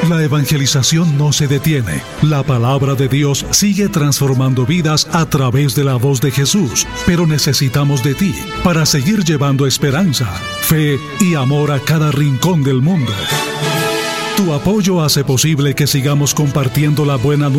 La evangelización no se detiene. La palabra de Dios sigue transformando vidas a través de la voz de Jesús, pero necesitamos de ti para seguir llevando esperanza, fe y amor a cada rincón del mundo. Tu apoyo hace posible que sigamos compartiendo la buena nueva